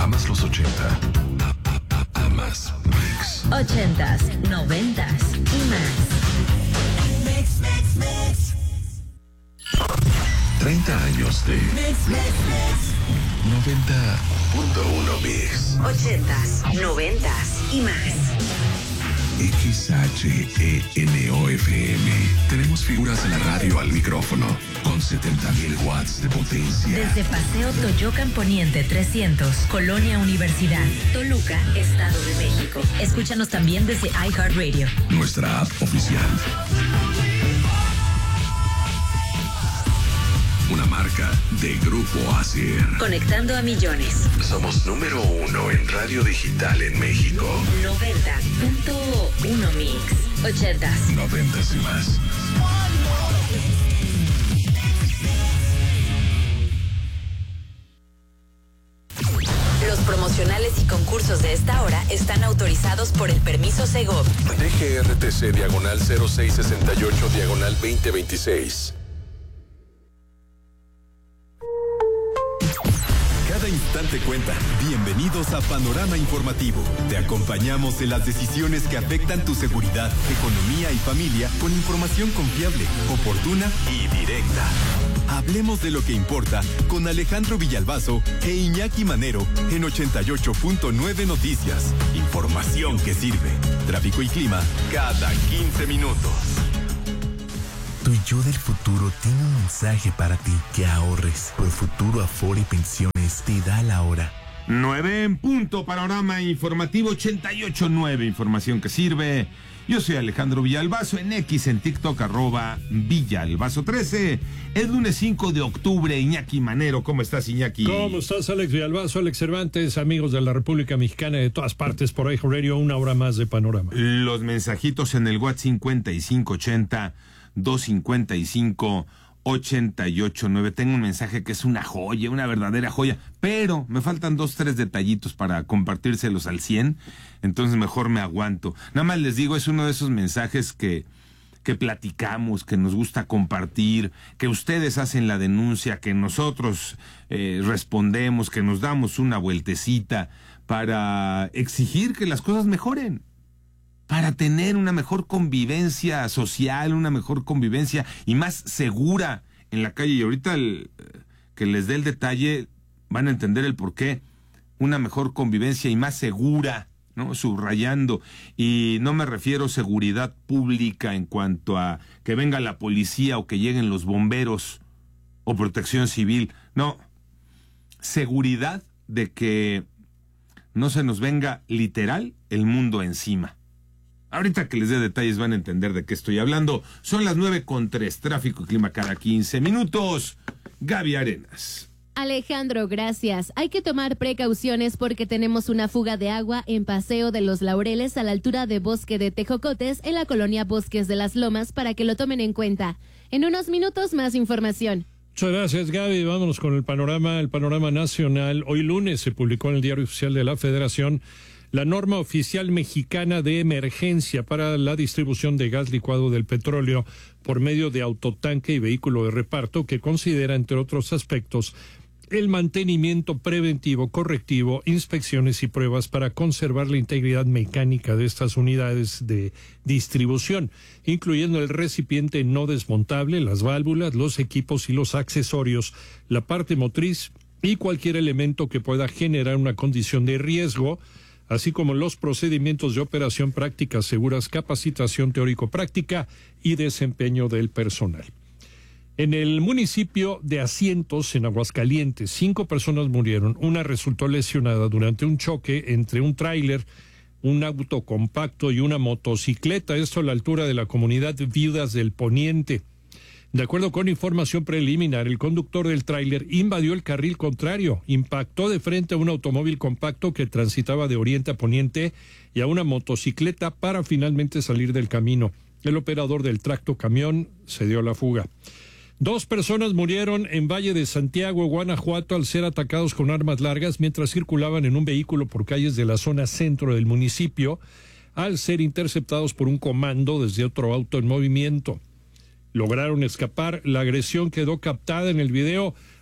¿Amas los 80? ¿Amas Mix? 80s, 90s y más. Mix, mix, mix. 30 años de Mix, mix, mix. 90.1 Mix. 80s, 90s y más. XHENOFM. Tenemos figuras de la radio al micrófono con 70.000 watts de potencia. Desde Paseo Toyocan Poniente 300, Colonia Universidad, Toluca, Estado de México. Escúchanos también desde iHeartRadio. Nuestra app oficial. Una marca de Grupo ASIR. Conectando a millones. Somos número 1 en radio digital en México. 90.1 Mix. 80s. 90s y más. Los promocionales y concursos de esta hora están autorizados por el permiso Segov. DGRTC diagonal 0668 diagonal 2026. Cada instante cuenta. Bienvenidos a Panorama Informativo. Te acompañamos en las decisiones que afectan tu seguridad, economía y familia con información confiable, oportuna y directa. Hablemos de lo que importa con Alejandro Villalbazo e Iñaki Manero en 88.9 Noticias. Información que sirve. Tráfico y clima cada 15 minutos. Tu yo del futuro tiene un mensaje para ti: que ahorres. Profuturo Afore Pensiones te da la hora. 9 en punto, Panorama Informativo 88.9, información que sirve. Yo soy Alejandro Villalbazo, en X, en TikTok, @Villalbazo13. Es lunes 5 de octubre, Iñaki Manero. ¿Cómo estás, Iñaki? ¿Cómo estás, Alex Villalbazo, Alex Cervantes, amigos de la República Mexicana de todas partes por iHeartRadio? Una hora más de Panorama. Los mensajitos en el WhatsApp 5580-255-889. Tengo un mensaje que es una joya, una verdadera joya, pero me faltan 2-3 detallitos para compartírselos al 100, entonces mejor me aguanto. Nada más les digo, es uno de esos mensajes que platicamos, que nos gusta compartir, que ustedes hacen la denuncia, que nosotros respondemos, que nos damos una vueltecita para exigir que las cosas mejoren, para tener una mejor convivencia social, una mejor convivencia y más segura en la calle. Y ahorita que les dé el detalle van a entender el porqué. Una mejor convivencia y más segura, ¿no? Subrayando. Y no me refiero a seguridad pública en cuanto a que venga la policía o que lleguen los bomberos o protección civil. No. Seguridad de que no se nos venga literal el mundo encima. Ahorita que les dé detalles van a entender de qué estoy hablando. Son las 9:03, tráfico y clima cada 15 minutos. Gaby Arenas. Alejandro, gracias. Hay que tomar precauciones porque tenemos una fuga de agua en Paseo de los Laureles a la altura de Bosque de Tejocotes en la colonia Bosques de las Lomas para que lo tomen en cuenta. En unos minutos más información. Muchas gracias, Gaby. Vámonos con el panorama nacional. Hoy lunes se publicó en el Diario Oficial de la Federación la norma oficial mexicana de emergencia para la distribución de gas licuado del petróleo por medio de autotanque y vehículo de reparto, que considera, entre otros aspectos, el mantenimiento preventivo, correctivo, inspecciones y pruebas para conservar la integridad mecánica de estas unidades de distribución, incluyendo el recipiente no desmontable, las válvulas, los equipos y los accesorios, la parte motriz y cualquier elemento que pueda generar una condición de riesgo, así como los procedimientos de operación, prácticas seguras, capacitación teórico-práctica y desempeño del personal. En el municipio de Asientos, en Aguascalientes, 5 personas murieron. Una resultó lesionada durante un choque entre un tráiler, un auto compacto y una motocicleta, esto a la altura de la comunidad Viudas del Poniente. De acuerdo con información preliminar, el conductor del tráiler invadió el carril contrario, impactó de frente a un automóvil compacto que transitaba de oriente a poniente y a una motocicleta para finalmente salir del camino. El operador del tractocamión se dio a la fuga. 2 personas murieron en Valle de Santiago, Guanajuato, al ser atacados con armas largas mientras circulaban en un vehículo por calles de la zona centro del municipio, al ser interceptados por un comando desde otro auto en movimiento. Lograron escapar. La agresión quedó captada en el video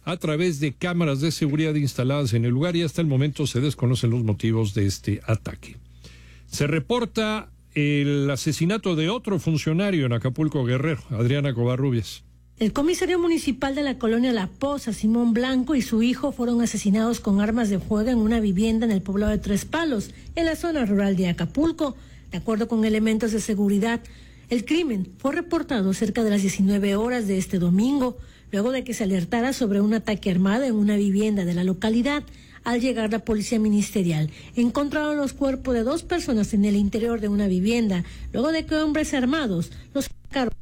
a través de cámaras de seguridad instaladas en el lugar y hasta el momento se desconocen los motivos de este ataque. Se reporta el asesinato de otro funcionario en Acapulco, Guerrero. Adriana Covarrubias. El comisario municipal de la colonia La Poza, Simón Blanco, y su hijo fueron asesinados con armas de fuego en una vivienda en el poblado de Tres Palos, en la zona rural de Acapulco. De acuerdo con elementos de seguridad, el crimen fue reportado cerca de las 19 horas de este domingo, luego de que se alertara sobre un ataque armado en una vivienda de la localidad. Al llegar la policía ministerial, encontraron los cuerpos de 2 personas en el interior de una vivienda, luego de que hombres armados los atacaron.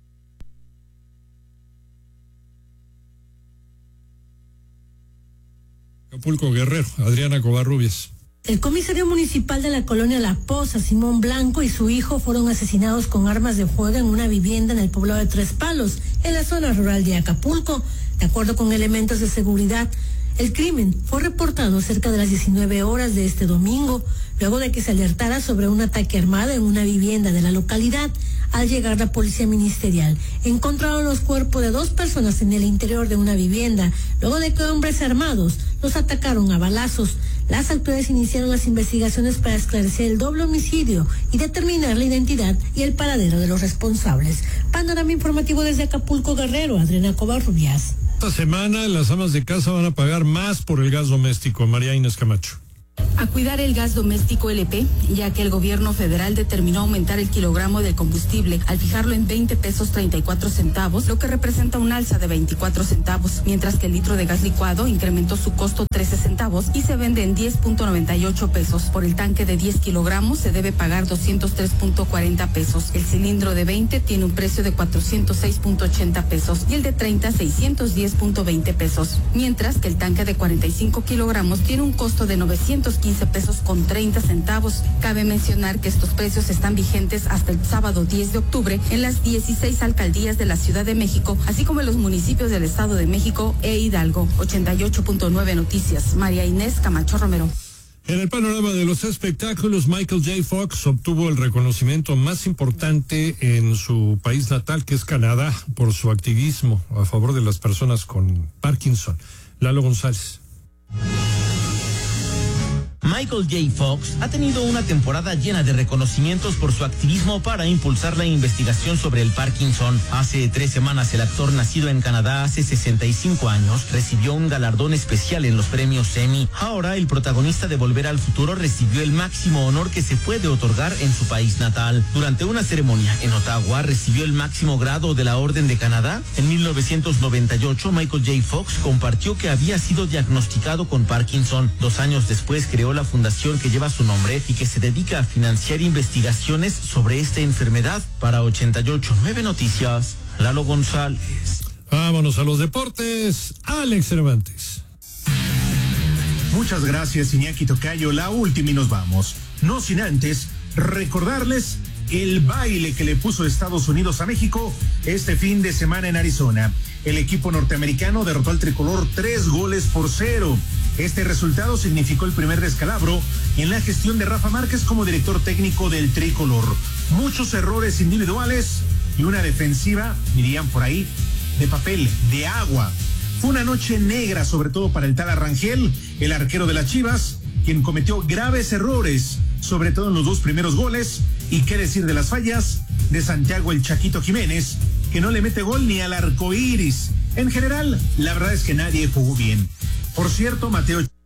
Acapulco, Guerrero. Adriana Covarrubias. El comisario municipal de la colonia La Poza, Simón Blanco, y su hijo fueron asesinados con armas de fuego en una vivienda en el poblado de Tres Palos, en la zona rural de Acapulco. De acuerdo con elementos de seguridad, el crimen fue reportado cerca de las 19 horas de este domingo, luego de que se alertara sobre un ataque armado en una vivienda de la localidad. Al llegar la policía ministerial, encontraron los cuerpos de 2 personas en el interior de una vivienda, luego de que hombres armados los atacaron a balazos. Las autoridades iniciaron las investigaciones para esclarecer el doble homicidio y determinar la identidad y el paradero de los responsables. Panorama informativo desde Acapulco, Guerrero. Adriana Covarrubias. Esta semana las amas de casa van a pagar más por el gas doméstico. María Inés Camacho. A cuidar el gas doméstico LP, ya que el gobierno federal determinó aumentar el kilogramo del combustible al fijarlo en 20 pesos 34 centavos, lo que representa un alza de 24 centavos, mientras que el litro de gas licuado incrementó su costo 13 centavos y se vende en 10.98 pesos. Por el tanque de 10 kilogramos se debe pagar 203.40 pesos. El cilindro de 20 tiene un precio de 406.80 pesos y el de 30 610.20 pesos, mientras que el tanque de 45 kilogramos tiene un costo de 915 pesos con 30 centavos. Cabe mencionar que estos precios están vigentes hasta el sábado 10 de octubre en las 16 alcaldías de la Ciudad de México, así como en los municipios del Estado de México e Hidalgo. 88.9 Noticias, María Inés Camacho Romero. En el panorama de los espectáculos, Michael J. Fox obtuvo el reconocimiento más importante en su país natal, que es Canadá, por su activismo a favor de las personas con Parkinson. Lalo González. Michael J. Fox ha tenido una temporada llena de reconocimientos por su activismo para impulsar la investigación sobre el Parkinson. Hace 3 semanas, el actor nacido en Canadá hace 65 años recibió un galardón especial en los premios Emmy. Ahora, el protagonista de Volver al Futuro recibió el máximo honor que se puede otorgar en su país natal. Durante una ceremonia en Ottawa, recibió el máximo grado de la Orden de Canadá. En 1998, Michael J. Fox compartió que había sido diagnosticado con Parkinson. 2 años después, creó la fundación que lleva su nombre y que se dedica a financiar investigaciones sobre esta enfermedad. Para 88.9 Noticias, Lalo González. Vámonos a los deportes. Alex Cervantes. Muchas gracias, Iñaki Tocayo. La última y nos vamos. No sin antes recordarles el baile que le puso Estados Unidos a México este fin de semana en Arizona. El equipo norteamericano derrotó al tricolor 3-0. Este resultado significó el primer descalabro en la gestión de Rafa Márquez como director técnico del tricolor. Muchos errores individuales y una defensiva, dirían por ahí, de papel, de agua. Fue una noche negra, sobre todo para el Tala Rangel, el arquero de las Chivas, quien cometió graves errores, sobre todo en los 2 primeros goles. Y qué decir de las fallas de Santiago el Chaquito Jiménez, que no le mete gol ni al arco iris. En general, la verdad es que nadie jugó bien. Por cierto, Mateo